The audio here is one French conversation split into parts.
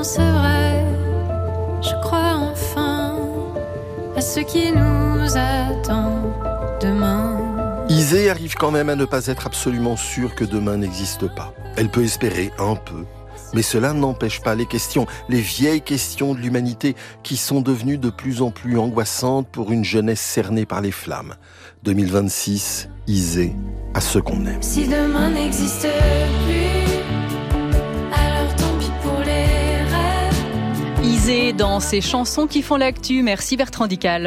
c'est vrai, je crois enfin à ce qui nous attend demain. Isée arrive quand même à ne pas être absolument sûre que demain n'existe pas. Elle peut espérer un peu, mais cela n'empêche pas les questions, les vieilles questions de l'humanité qui sont devenues de plus en plus angoissantes pour une jeunesse cernée par les flammes. 2026, Isée, à ceux qu'on aime. Si demain n'existe plus, alors tant pis pour les rêves. Isée dans ces chansons qui font l'actu. Merci Bertrand Dical.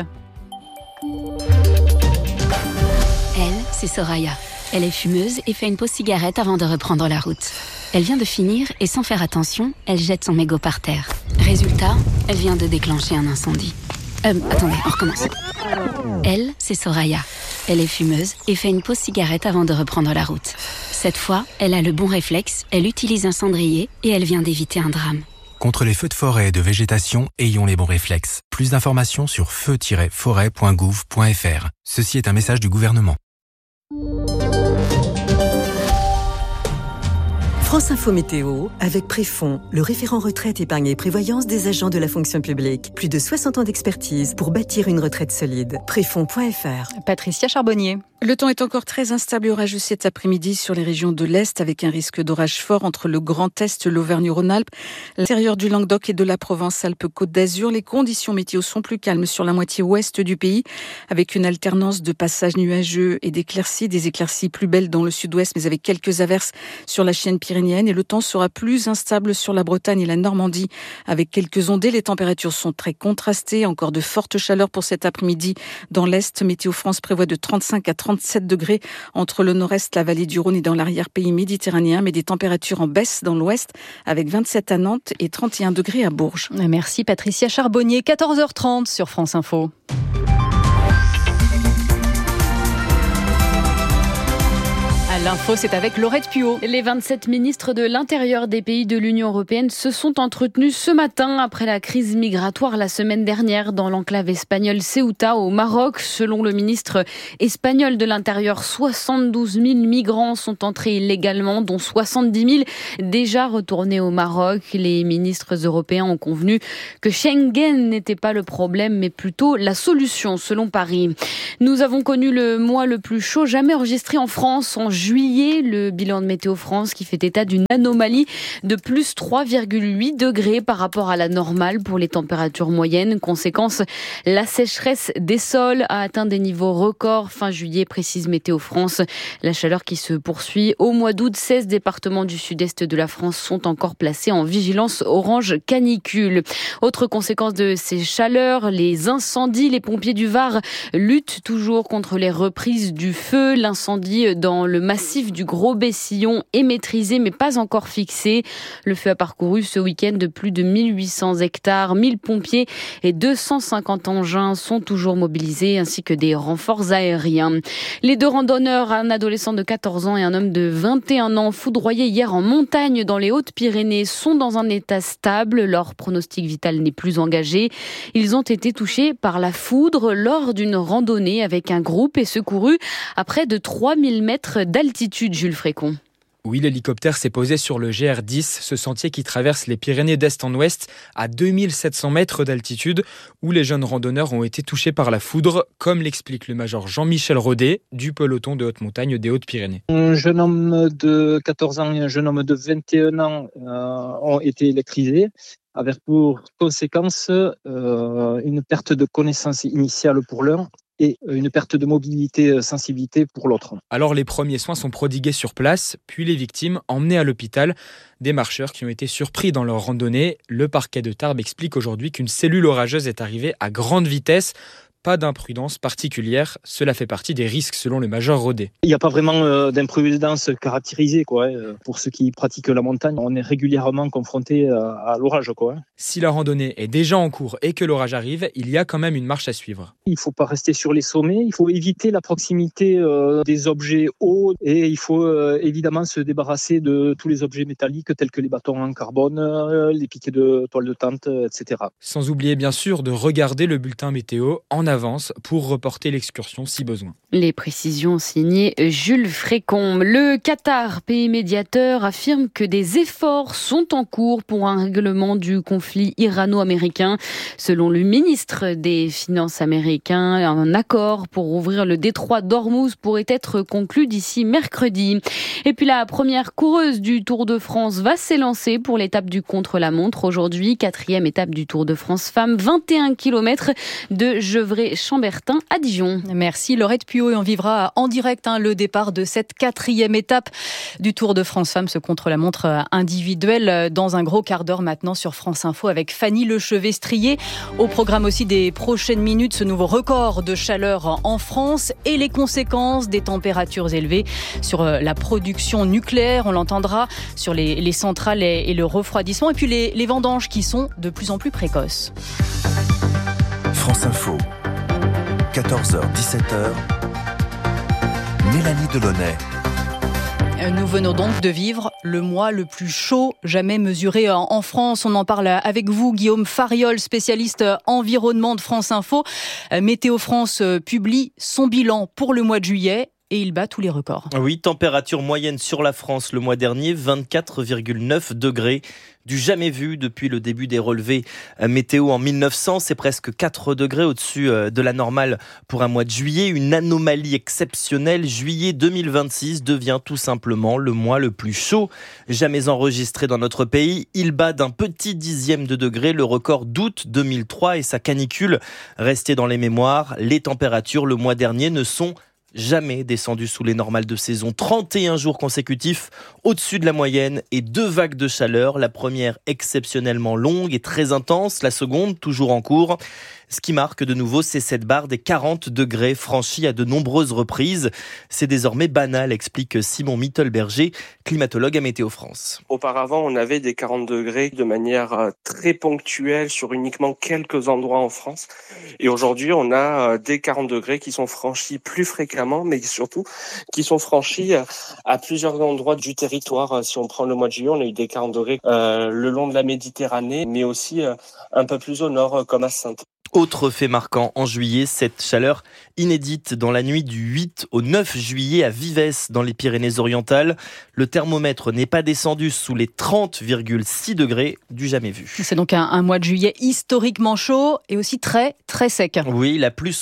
Elle, c'est Soraya. Elle est fumeuse et fait une pause cigarette avant de reprendre la route. Elle vient de finir et sans faire attention, elle jette son mégot par terre. Résultat, elle vient de déclencher un incendie. Attendez, on recommence. Elle, c'est Soraya. Elle est fumeuse et fait une pause cigarette avant de reprendre la route. Cette fois, elle a le bon réflexe, elle utilise un cendrier et elle vient d'éviter un drame. Contre les feux de forêt et de végétation, ayons les bons réflexes. Plus d'informations sur feu-forêt.gouv.fr. Ceci est un message du gouvernement. France Info Météo, avec Préfond, le référent retraite, épargne et prévoyance des agents de la fonction publique. Plus de 60 ans d'expertise pour bâtir une retraite solide. Préfond.fr. Patricia Charbonnier. Le temps est encore très instable et orageux cet après-midi sur les régions de l'Est, avec un risque d'orage fort entre le Grand Est, l'Auvergne-Rhône-Alpes, l'intérieur du Languedoc et de la Provence-Alpes-Côte d'Azur. Les conditions météo sont plus calmes sur la moitié ouest du pays, avec une alternance de passages nuageux et d'éclaircies, des éclaircies plus belles dans le sud-ouest, mais avec quelques averses sur la chaîne pyrénéenne. Et le temps sera plus instable sur la Bretagne et la Normandie, avec quelques ondées. Les températures sont très contrastées, encore de fortes chaleurs pour cet après-midi dans l'Est. Météo France prévoit de 35 à 37 degrés entre le nord-est, la vallée du Rhône et dans l'arrière-pays méditerranéen, mais des températures en baisse dans l'ouest avec 27 à Nantes et 31 degrés à Bourges. Merci Patricia Charbonnier, 14h30 sur France Info. L'info, c'est avec Laurette Puot. Les 27 ministres de l'Intérieur des pays de l'Union européenne se sont entretenus ce matin après la crise migratoire la ssemaine dernière dans l'enclave espagnole Ceuta au Maroc. Selon le ministre espagnol de l'Intérieur, 72 000 migrants sont entrés illégalement, dont 70 000 déjà retournés au Maroc. Les ministres européens ont convenu que Schengen n'était pas le problème, mais plutôt la solution, selon Paris. Nous avons connu le mois le plus chaud jamais enregistré en France en juillet. Le bilan de Météo France qui fait état d'une anomalie de plus 3,8 degrés par rapport à la normale pour les températures moyennes. Conséquence, la sécheresse des sols a atteint des niveaux records fin juillet, précise Météo France. La chaleur qui se poursuit au mois d'août, 16 départements du sud-est de la France sont encore placés en vigilance orange canicule. Autre conséquence de ces chaleurs, les incendies. Les pompiers du Var luttent toujours contre les reprises du feu. L'incendie dans le massif du Gros Bessillon est maîtrisé mais pas encore fixé. Le feu a parcouru ce week-end de plus de 1800 hectares. 1000 pompiers et 250 engins sont toujours mobilisés ainsi que des renforts aériens. Les deux randonneurs, un adolescent de 14 ans et un homme de 21 ans, foudroyés hier en montagne dans les Hautes-Pyrénées, sont dans un état stable. Leur pronostic vital n'est plus engagé. Ils ont été touchés par la foudre lors d'une randonnée avec un groupe et secourus à près de 3000 mètres d'altitude, Jules Frécon. Oui, l'hélicoptère s'est posé sur le GR10, ce sentier qui traverse les Pyrénées d'est en ouest à 2700 mètres d'altitude, où les jeunes randonneurs ont été touchés par la foudre, comme l'explique le major Jean-Michel Rodet du peloton de haute montagne des Hautes-Pyrénées. Un jeune homme de 14 ans et un jeune homme de 21 ans ont été électrisés, avec pour conséquence une perte de connaissance initiale pour l'un et une perte de mobilité, sensibilité pour l'autre. Alors les premiers soins sont prodigués sur place, puis les victimes emmenées à l'hôpital. Des marcheurs qui ont été surpris dans leur randonnée. Le parquet de Tarbes explique aujourd'hui qu'une cellule orageuse est arrivée à grande vitesse. Pas d'imprudence particulière, cela fait partie des risques selon le major Rodet. Il n'y a pas vraiment d'imprudence caractérisée quoi. Pour ceux qui pratiquent la montagne, on est régulièrement confronté à l'orage quoi. Si la randonnée est déjà en cours et que l'orage arrive, il y a quand même une marche à suivre. Il ne faut pas rester sur les sommets, il faut éviter la proximité des objets hauts et il faut évidemment se débarrasser de tous les objets métalliques tels que les bâtons en carbone, les piquets de toile de tente, etc. Sans oublier bien sûr de regarder le bulletin météo en avant avance pour reporter l'excursion si besoin. Les précisions signées Jules Frécombe. Le Qatar, pays médiateur, affirme que des efforts sont en cours pour un règlement du conflit irano-américain. Selon le ministre des Finances américain, un accord pour ouvrir le détroit d'Ormuz pourrait être conclu d'ici mercredi. Et puis la première coureuse du Tour de France va s'élancer pour l'étape du contre-la-montre aujourd'hui. 4e étape du Tour de France femmes, 21 km de Gevrey-Chambertin à Dijon. Merci Laurette Puot, et on vivra en direct le départ de cette 4e étape du Tour de France femmes, ce contre-la-montre individuel, dans un gros quart d'heure maintenant sur France Info avec Fanny Lechevet-Strier. Au programme aussi des prochaines minutes, ce nouveau record de chaleur en France et les conséquences des températures élevées sur la production nucléaire. On l'entendra sur les centrales et le refroidissement. Et puis les vendanges qui sont de plus en plus précoces. France Info, 14h-17h, Mélanie Delaunay. Nous venons donc de vivre le mois le plus chaud jamais mesuré en France. On en parle avec vous, Guillaume Fariol, spécialiste environnement de France Info. Météo France publie son bilan pour le mois de juillet et il bat tous les records. Oui, température moyenne sur la France le mois dernier, 24,9 degrés. Du jamais vu depuis le début des relevés météo en 1900. C'est presque 4 degrés au-dessus de la normale pour un mois de juillet. Une anomalie exceptionnelle. Juillet 2026 devient tout simplement le mois le plus chaud jamais enregistré dans notre pays. Il bat d'un petit dixième de degré le record d'août 2003 et sa canicule restée dans les mémoires. Les températures le mois dernier ne sont jamais descendu sous les normales de saison. 31 jours consécutifs au-dessus de la moyenne et 2 vagues de chaleur. La première exceptionnellement longue et très intense, la seconde toujours en cours. Ce qui marque de nouveau, c'est cette barre des 40 degrés franchis à de nombreuses reprises. C'est désormais banal, explique Simon Mittelberger, climatologue à Météo France. Auparavant, on avait des 40 degrés de manière très ponctuelle sur uniquement quelques endroits en France. Et aujourd'hui, on a des 40 degrés qui sont franchis plus fréquemment, mais surtout qui sont franchis à plusieurs endroits du territoire. Si on prend le mois de juillet, on a eu des 40 degrés le long de la Méditerranée, mais aussi un peu plus au nord, comme à Sainte. Autre fait marquant en juillet, cette chaleur inédite dans la nuit du 8 au 9 juillet à Vives dans les Pyrénées-Orientales. Le thermomètre n'est pas descendu sous les 30,6 degrés du jamais vu. C'est donc un mois de juillet historiquement chaud et aussi très très sec. Oui, la plus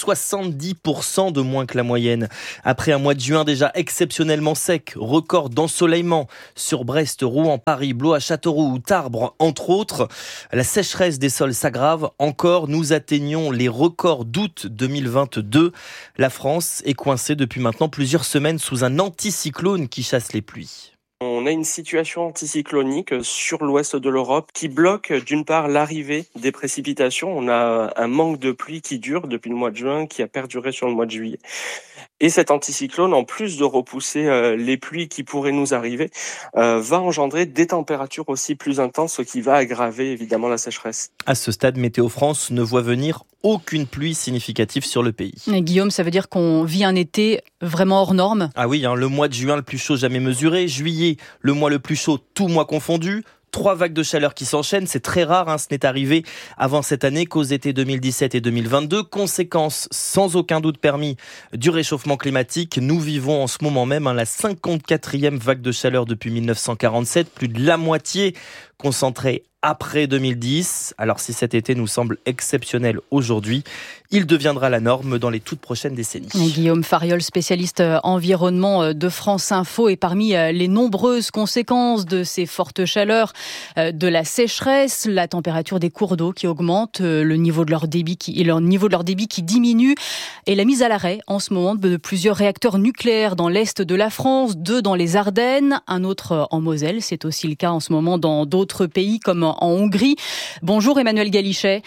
70% de moins que la moyenne. Après un mois de juin déjà exceptionnellement sec, record d'ensoleillement sur Brest, Rouen, Paris, Blois, Châteauroux ou Tarbes entre autres. La sécheresse des sols s'aggrave encore, nous atteignons les records d'août 2022. La France est coincée depuis maintenant plusieurs semaines sous un anticyclone qui chasse les pluies. On a une situation anticyclonique sur l'ouest de l'Europe qui bloque d'une part l'arrivée des précipitations. On a un manque de pluie qui dure depuis le mois de juin, qui a perduré sur le mois de juillet. Et cet anticyclone, en plus de repousser les pluies qui pourraient nous arriver, va engendrer des températures aussi plus intenses, ce qui va aggraver évidemment la sécheresse. À ce stade, Météo France ne voit venir aucune pluie significative sur le pays. Et Guillaume, ça veut dire qu'on vit un été vraiment hors norme ? Ah oui, le mois de juin le plus chaud jamais mesuré, juillet le mois le plus chaud, tout mois confondu. 3 vagues de chaleur qui s'enchaînent, c'est très rare, ce n'est arrivé avant cette année qu'aux étés 2017 et 2022. Conséquence sans aucun doute permis du réchauffement climatique. Nous vivons en ce moment même la 54e vague de chaleur depuis 1947, plus de la moitié concentrée après 2010. Alors si cet été nous semble exceptionnel aujourd'hui, il deviendra la norme dans les toutes prochaines décennies. Guillaume Fariol, spécialiste environnement de France Info, et parmi les nombreuses conséquences de ces fortes chaleurs, de la sécheresse, la température des cours d'eau qui augmente, le niveau de leur débit qui diminue, et la mise à l'arrêt en ce moment de plusieurs réacteurs nucléaires dans l'est de la France, 2 dans les Ardennes, un autre en Moselle. C'est aussi le cas en ce moment dans d'autres pays comme en Hongrie. Bonjour Emmanuel Galichet.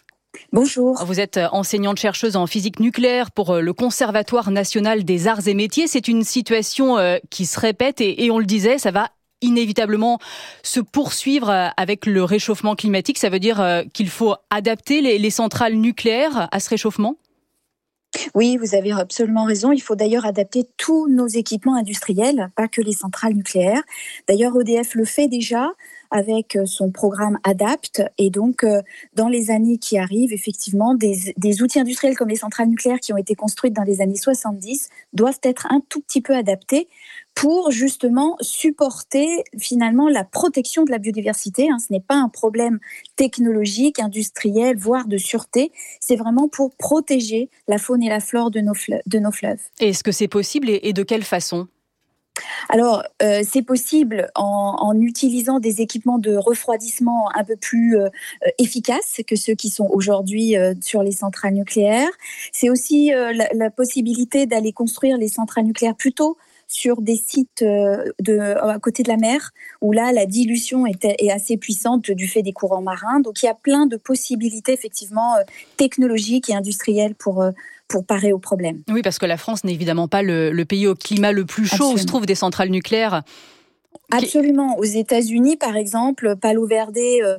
Bonjour. Vous êtes enseignante-chercheuse en physique nucléaire pour le Conservatoire national des arts et métiers. C'est une situation qui se répète et on le disait, ça va inévitablement se poursuivre avec le réchauffement climatique. Ça veut dire qu'il faut adapter les centrales nucléaires à ce réchauffement ? Oui, vous avez absolument raison. Il faut d'ailleurs adapter tous nos équipements industriels, pas que les centrales nucléaires. D'ailleurs, EDF le fait déjà avec son programme ADAPT. Et donc, dans les années qui arrivent, effectivement, des outils industriels comme les centrales nucléaires qui ont été construites dans les années 70 doivent être un tout petit peu adaptés pour justement supporter finalement la protection de la biodiversité. Ce n'est pas un problème technologique, industriel, voire de sûreté. C'est vraiment pour protéger la faune et la flore de nos fleuves. Et est-ce que c'est possible et de quelle façon ? Alors, c'est possible en utilisant des équipements de refroidissement un peu plus efficaces que ceux qui sont aujourd'hui sur les centrales nucléaires. C'est aussi la possibilité d'aller construire les centrales nucléaires plutôt sur des sites à côté de la mer, où là, la dilution est assez puissante du fait des courants marins. Donc, il y a plein de possibilités, effectivement, technologiques et industrielles pour parer au problème. Oui, parce que la France n'est évidemment pas le pays au climat le plus chaud. Absolument. Où se trouvent des centrales nucléaires. Absolument. Aux États-Unis, par exemple, Palo Verde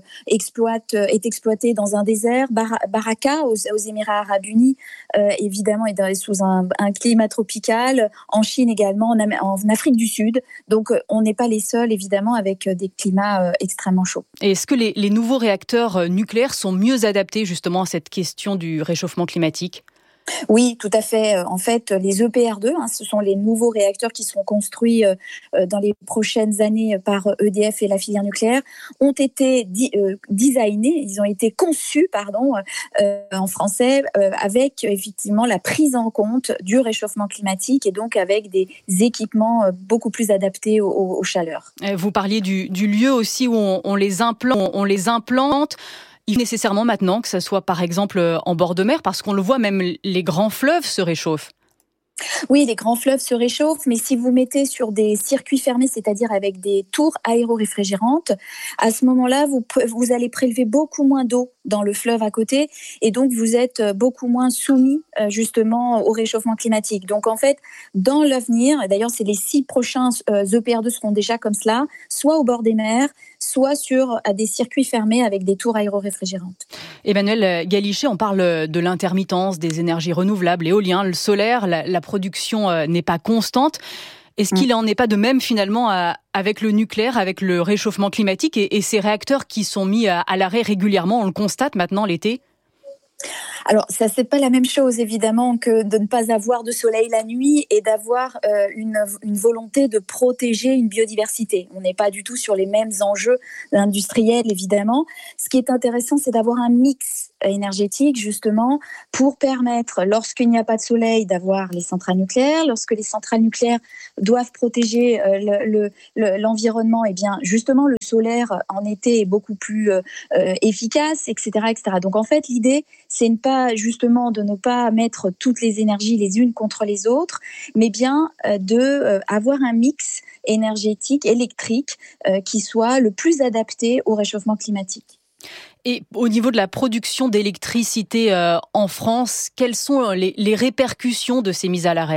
est exploité dans un désert. Baraka, aux Émirats Arabes Unis, évidemment, est sous un climat tropical. En Chine également, en Afrique du Sud. Donc, on n'est pas les seuls, évidemment, avec des climats extrêmement chauds. Et est-ce que les nouveaux réacteurs nucléaires sont mieux adaptés justement à cette question du réchauffement climatique ? Oui, tout à fait. En fait, les EPR2, ce sont les nouveaux réacteurs qui seront construits dans les prochaines années par EDF et la filière nucléaire, ont été designés, ils ont été conçus, en français, avec effectivement la prise en compte du réchauffement climatique et donc avec des équipements beaucoup plus adaptés aux chaleurs. Vous parliez du lieu aussi où on les implante. Il faut nécessairement maintenant que ça soit par exemple en bord de mer, parce qu'on le voit, même les grands fleuves se réchauffent. Oui, les grands fleuves se réchauffent, mais si vous mettez sur des circuits fermés, c'est-à-dire avec des tours aéro-réfrigérantes, à ce moment-là, vous allez prélever beaucoup moins d'eau dans le fleuve à côté, et donc vous êtes beaucoup moins soumis justement au réchauffement climatique. Donc en fait, dans l'avenir, et d'ailleurs c'est les 6 prochains EPR2 seront déjà comme cela, soit au bord des mers, soit sur des circuits fermés avec des tours aéro-réfrigérantes. Emmanuelle Galichet, on parle de l'intermittence des énergies renouvelables, l'éolien, le solaire, la production n'est pas constante. Est-ce qu'il n'en est pas de même finalement avec le nucléaire, avec le réchauffement climatique et ces réacteurs qui sont mis à l'arrêt régulièrement, on le constate maintenant l'été ? Alors, ça, c'est pas la même chose, évidemment, que de ne pas avoir de soleil la nuit et d'avoir une volonté de protéger une biodiversité. On n'est pas du tout sur les mêmes enjeux industriels, évidemment. Ce qui est intéressant, c'est d'avoir un mix énergétique, justement, pour permettre, lorsqu'il n'y a pas de soleil, d'avoir les centrales nucléaires. Lorsque les centrales nucléaires doivent protéger l'environnement, eh bien, justement, le solaire en été est beaucoup plus efficace, etc., etc. Donc, en fait, l'idée, c'est justement de ne pas mettre toutes les énergies les unes contre les autres, mais bien avoir un mix énergétique, électrique, qui soit le plus adapté au réchauffement climatique. Et au niveau de la production d'électricité en France, quelles sont les répercussions de ces mises à l'arrêt ?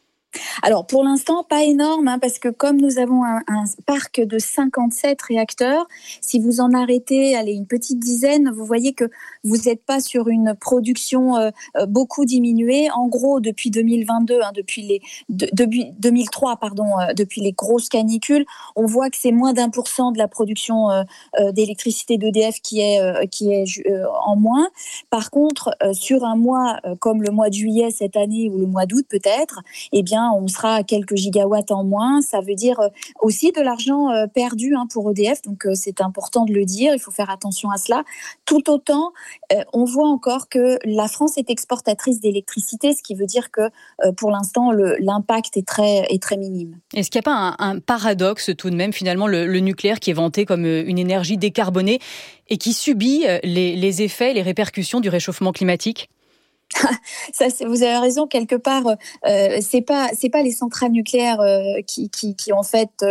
Alors, pour l'instant, pas énorme, parce que comme nous avons un parc de 57 réacteurs, si vous en arrêtez une petite dizaine, vous voyez que vous n'êtes pas sur une production beaucoup diminuée. En gros, depuis 2022, depuis 2003, depuis les grosses canicules, on voit que c'est moins d'1% de la production d'électricité d'EDF qui est en moins. Par contre, sur un mois comme le mois de juillet cette année ou le mois d'août peut-être, eh bien, on sera à quelques gigawatts en moins. Ça veut dire aussi de l'argent perdu pour EDF. Donc, c'est important de le dire. Il faut faire attention à cela. Tout autant, on voit encore que la France est exportatrice d'électricité, ce qui veut dire que pour l'instant, l'impact est très minime. Est-ce qu'il n'y a pas un paradoxe tout de même, finalement, le nucléaire qui est vanté comme une énergie décarbonée et qui subit les effets, les répercussions du réchauffement climatique ? Ça, vous avez raison, quelque part, c'est pas les centrales nucléaires qui ont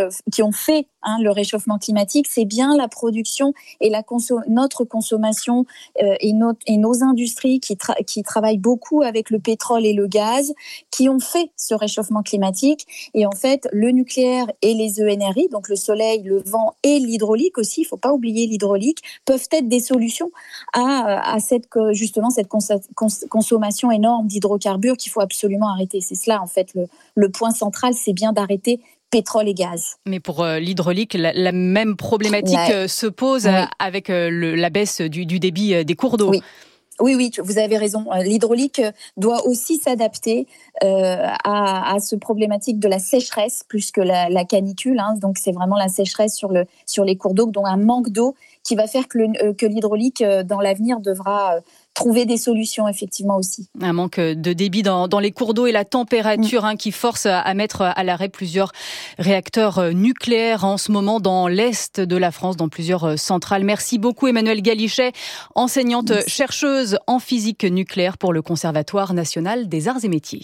fait le réchauffement climatique, c'est bien la production et notre consommation et nos industries qui travaillent beaucoup avec le pétrole et le gaz, qui ont fait ce réchauffement climatique. Et en fait, le nucléaire et les ENRI, donc le soleil, le vent et l'hydraulique aussi, il faut pas oublier l'hydraulique, peuvent être des solutions à cette consommation consommation énorme d'hydrocarbures qu'il faut absolument arrêter. C'est cela, en fait, le point central, c'est bien d'arrêter pétrole et gaz. Mais pour l'hydraulique, la même problématique se pose avec la baisse du débit des cours d'eau. Oui, vous avez raison. L'hydraulique doit aussi s'adapter à ce problématique de la sécheresse plus que la canicule. Donc c'est vraiment la sécheresse sur les cours d'eau, donc un manque d'eau qui va faire que l'hydraulique dans l'avenir devra trouver des solutions effectivement aussi. Un manque de débit dans les cours d'eau et la température qui force à mettre à l'arrêt plusieurs réacteurs nucléaires en ce moment dans l'est de la France, dans plusieurs centrales. Merci beaucoup Emmanuelle Galichet, enseignante chercheuse en physique nucléaire pour le Conservatoire national des arts et métiers.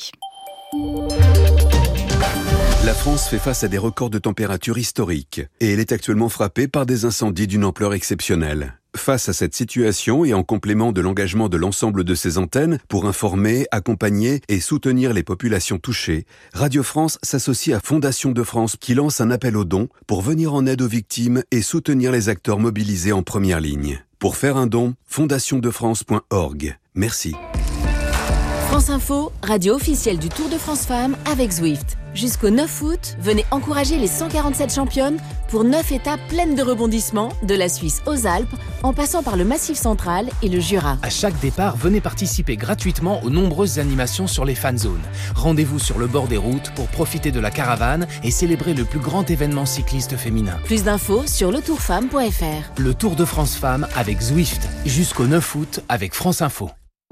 La France fait face à des records de température historiques et elle est actuellement frappée par des incendies d'une ampleur exceptionnelle. Face à cette situation et en complément de l'engagement de l'ensemble de ses antennes pour informer, accompagner et soutenir les populations touchées, Radio France s'associe à Fondation de France qui lance un appel aux dons pour venir en aide aux victimes et soutenir les acteurs mobilisés en première ligne. Pour faire un don, fondationdefrance.org. Merci. France Info, radio officielle du Tour de France Femmes avec Zwift. Jusqu'au 9 août, venez encourager les 147 championnes pour 9 étapes pleines de rebondissements, de la Suisse aux Alpes, en passant par le Massif central et le Jura. À chaque départ, venez participer gratuitement aux nombreuses animations sur les fan zones. Rendez-vous sur le bord des routes pour profiter de la caravane et célébrer le plus grand événement cycliste féminin. Plus d'infos sur letourfemme.fr. Le Tour de France Femmes avec Zwift, jusqu'au 9 août avec France Info.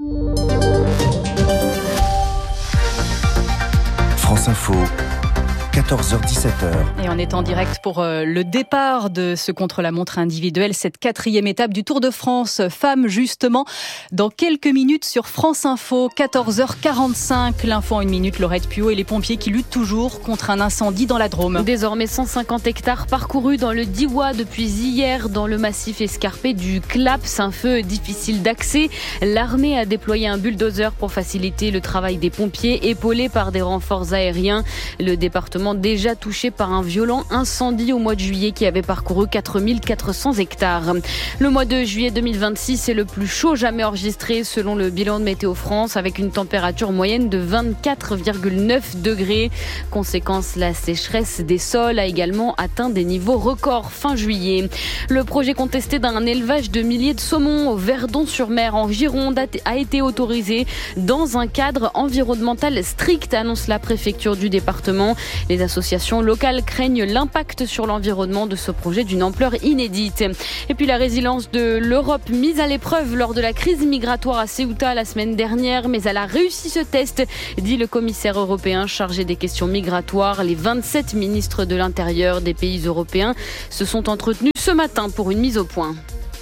France Info, 14h-17h. Et on est en direct pour le départ de ce contre-la-montre individuel, cette 4e étape du Tour de France Femmes, justement, dans quelques minutes sur France Info, 14h45. L'info en 1 minute, Laurette Puot et les pompiers qui luttent toujours contre un incendie dans la Drôme. Désormais 150 hectares parcourus dans le Diois depuis hier, dans le massif escarpé du Claps, un feu difficile d'accès. L'armée a déployé un bulldozer pour faciliter le travail des pompiers, épaulés par des renforts aériens. Le département déjà touché par un violent incendie au mois de juillet qui avait parcouru 4400 hectares. Le mois de juillet 2026 est le plus chaud jamais enregistré selon le bilan de Météo France, avec une température moyenne de 24,9 degrés. Conséquence, la sécheresse des sols a également atteint des niveaux records fin juillet. Le projet contesté d'un élevage de milliers de saumons au Verdon-sur-Mer en Gironde a été autorisé dans un cadre environnemental strict, annonce la préfecture du département. Les associations locales craignent l'impact sur l'environnement de ce projet d'une ampleur inédite. Et puis la résilience de l'Europe mise à l'épreuve lors de la crise migratoire à Ceuta la semaine dernière, mais elle a réussi ce test, dit le commissaire européen chargé des questions migratoires. Les 27 ministres de l'Intérieur des pays européens se sont entretenus ce matin pour une mise au point.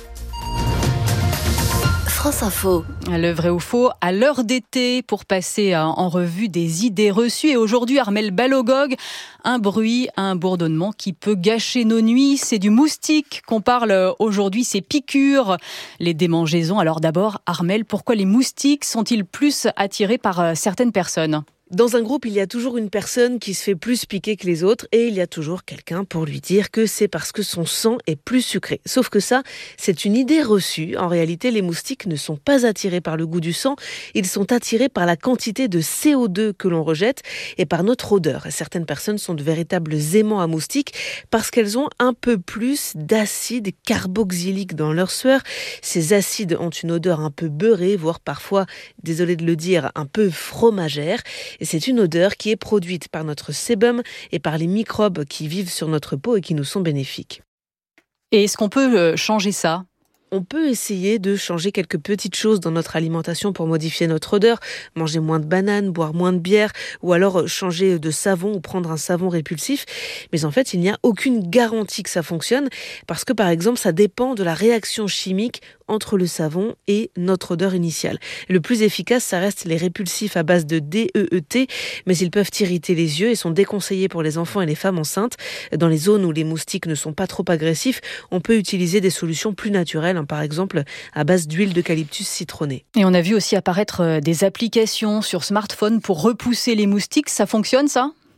France Info. Le vrai ou faux, à l'heure d'été, pour passer en revue des idées reçues. Et aujourd'hui, Armelle Balogog, un bruit, un bourdonnement qui peut gâcher nos nuits. C'est du moustique qu'on parle aujourd'hui, c'est piqûres, les démangeaisons. Alors d'abord, Armelle, pourquoi les moustiques sont-ils plus attirés par certaines personnes ? Dans un groupe, il y a toujours une personne qui se fait plus piquer que les autres et il y a toujours quelqu'un pour lui dire que c'est parce que son sang est plus sucré. Sauf que ça, c'est une idée reçue. En réalité, les moustiques ne sont pas attirés par le goût du sang, ils sont attirés par la quantité de CO2 que l'on rejette et par notre odeur. Certaines personnes sont de véritables aimants à moustiques parce qu'elles ont un peu plus d'acide carboxylique dans leur sueur. Ces acides ont une odeur un peu beurrée, voire parfois, désolé de le dire, un peu fromagère. Et c'est une odeur qui est produite par notre sébum et par les microbes qui vivent sur notre peau et qui nous sont bénéfiques. Et est-ce qu'on peut changer ça ? On peut essayer de changer quelques petites choses dans notre alimentation pour modifier notre odeur, manger moins de bananes, boire moins de bière, ou alors changer de savon ou prendre un savon répulsif. Mais en fait, il n'y a aucune garantie que ça fonctionne, parce que par exemple, ça dépend de la réaction chimique entre le savon et notre odeur initiale. Le plus efficace, ça reste les répulsifs à base de DEET, mais ils peuvent irriter les yeux et sont déconseillés pour les enfants et les femmes enceintes. Dans les zones où les moustiques ne sont pas trop agressifs, on peut utiliser des solutions plus naturelles, par exemple à base d'huile d'eucalyptus citronnée. Et on a vu aussi apparaître des applications sur smartphone pour repousser les moustiques. Ça fonctionne, ça ?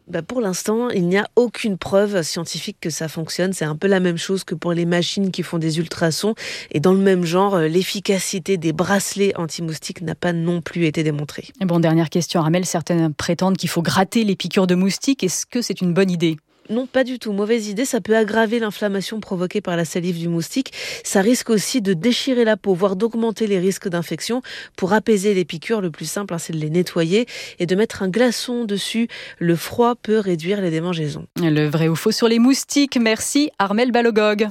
Pour l'instant, il n'y a aucune preuve scientifique que ça fonctionne. C'est un peu la même chose que pour les machines qui font des ultrasons. Et dans le même genre, l'efficacité des bracelets anti-moustiques n'a pas non plus été démontrée. Et dernière question, Armelle. Certaines prétendent qu'il faut gratter les piqûres de moustiques. Est-ce que c'est une bonne idée ? Non, pas du tout. Mauvaise idée, ça peut aggraver l'inflammation provoquée par la salive du moustique. Ça risque aussi de déchirer la peau, voire d'augmenter les risques d'infection. Pour apaiser les piqûres, le plus simple, c'est de les nettoyer et de mettre un glaçon dessus. Le froid peut réduire les démangeaisons. Le vrai ou faux sur les moustiques. Merci Armelle Balogog.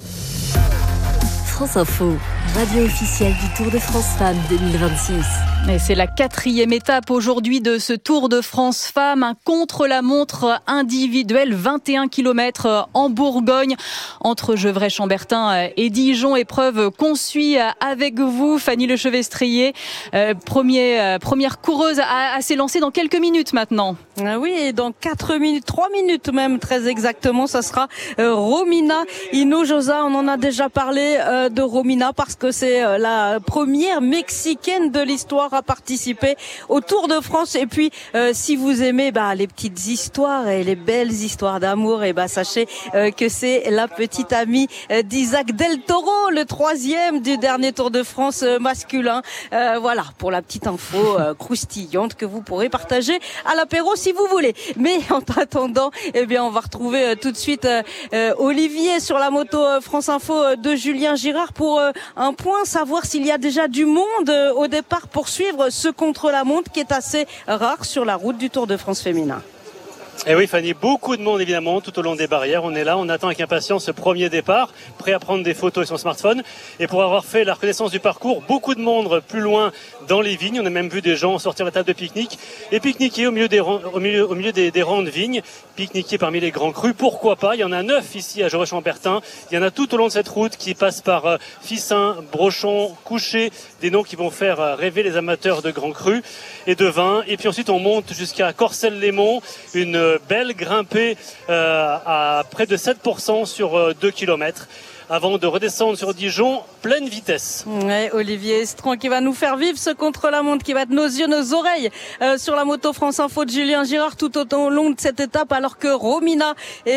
France Info, radio officielle du Tour de France Femmes 2026. Et c'est la 4e étape aujourd'hui de ce Tour de France Femmes, un contre-la-montre individuel, 21 km en Bourgogne, entre Gevrey-Chambertin et Dijon. Épreuve qu'on suit avec vous, Fanny Lechevestrier, première coureuse à s'élancer dans quelques minutes maintenant. Oui, dans 4 minutes, 3 minutes même très exactement, ça sera Romina Hinojosa. On en a déjà parlé de Romina parce que c'est la première Mexicaine de l'histoire à participer au Tour de France. Et puis, si vous aimez les petites histoires et les belles histoires d'amour, sachez que c'est la petite amie d'Isaac Del Toro, le 3e du dernier Tour de France masculin. Voilà, pour la petite info croustillante que vous pourrez partager à l'apéro si vous voulez. Mais en attendant, on va retrouver tout de suite Olivier sur la moto France Info de Julien Girard pour un point, savoir s'il y a déjà du monde au départ pour suivre ce contre-la-montre qui est assez rare sur la route du Tour de France féminin. Et oui Fanny, beaucoup de monde évidemment tout au long des barrières. On est là, on attend avec impatience ce premier départ, prêt à prendre des photos avec son smartphone. Et pour avoir fait la reconnaissance du parcours, beaucoup de monde plus loin dans les vignes. On a même vu des gens sortir la table de pique-nique et pique-niquer au milieu des rangs de vignes, pique-niquer parmi les grands crus. Pourquoi pas ? Il y en a 9 ici à Gevrey-Chambertin. Il y en a tout au long de cette route qui passe par Fissin, Brochon, Couché, des noms qui vont faire rêver les amateurs de grands crus et de vin. Et puis ensuite on monte jusqu'à Corcelles-les-Monts, une belle grimpée à près de 7% sur 2 km avant de redescendre sur Dijon, pleine vitesse. Ouais, Olivier Estran qui va nous faire vivre ce contre-la-montre, qui va être nos yeux, nos oreilles sur la moto France Info de Julien Girard tout au long de cette étape, alors que Romina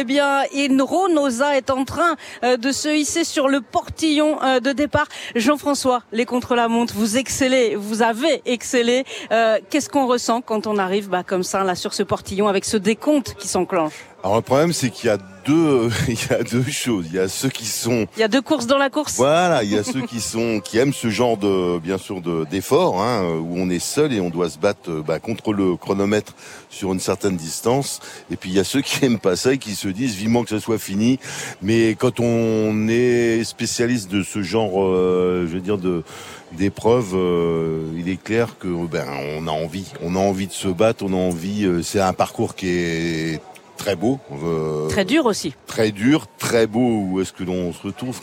Hinojosa est en train de se hisser sur le portillon de départ. Jean-François, les contre-la-montre, vous excellez, vous avez excellé. Qu'est-ce qu'on ressent quand on arrive comme ça là sur ce portillon avec ce décompte qui s'enclenche ? Alors le problème, c'est qu'il y a deux choses. Il y a ceux qui sont... Il y a 2 courses dans la course. Voilà, il y a ceux qui aiment ce genre d'effort, où on est seul et on doit se battre contre le chronomètre sur une certaine distance. Et puis il y a ceux qui aiment pas ça et qui se disent vivement que ça soit fini. Mais quand on est spécialiste de ce genre, d'épreuves, il est clair que on a envie de se battre, on a envie. C'est un parcours qui est très beau. Très dur aussi. Très dur, très beau. Où est-ce que l'on se retrouve